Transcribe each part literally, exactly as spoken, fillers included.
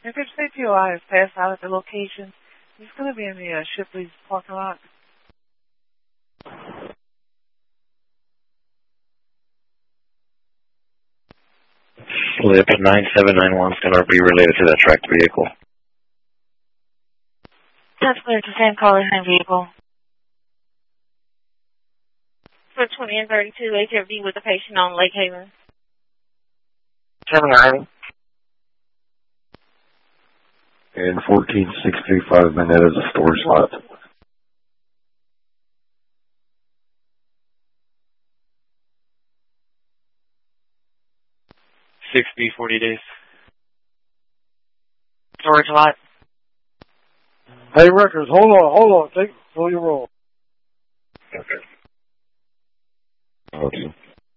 If your C P O I is passed out at the location, it's going to be in the uh, Shipley's parking lot. Lip nine seven nine one is going to be related to that tracked vehicle. That's clear to same caller, same vehicle. For twenty and thirty-two, H F D with the patient on Lake Haven. seven nine. And fourteen six three five Minette is a storage lot. six B, forty days. Storage lot. Hey, Records, hold on, hold on. Take, fill your roll. Okay. Okay.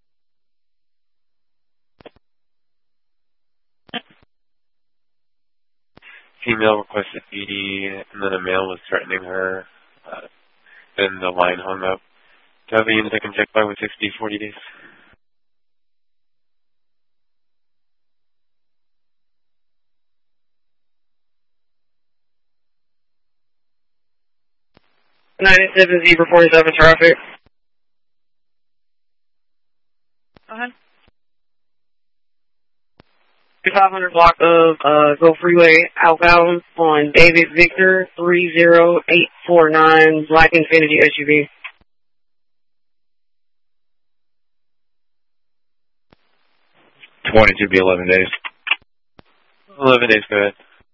Female requested B D, and then a male was threatening her. Uh, then the line hung up. Do you have any unit that can check by with six B, forty days? ninety-seven Z for forty-seven traffic. Uh-huh. five hundred block of uh, Go Freeway outbound on David Victor three zero eight four nine Black Infinity S U V. twenty should be eleven days. eleven days, go ahead.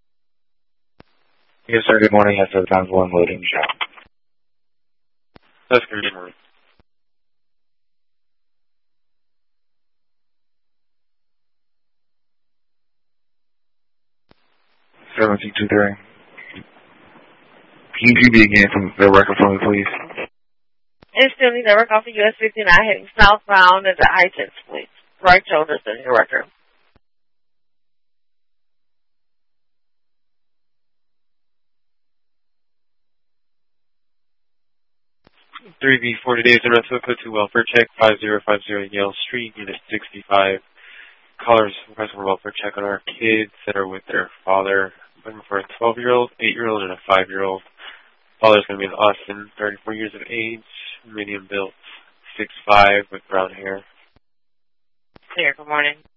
Yes, sir. Good morning. Yes, sir. Times one loading shop. That's good morning. seventeen two three. P G B again from the record for me, please. It's still need to work off of U S fifty-nine heading southbound at the I-ten split. Right shoulder is in your record. three B, forty days in Russell, code two welfare check, five zero five zero Yale Street, unit sixty-five. Callers requesting for welfare check on our kids that are with their father. Looking for a twelve-year-old, eight-year-old, and a five-year-old. Father's going to be in Austin, thirty-four years of age, medium built, six five with brown hair. Clear, good morning.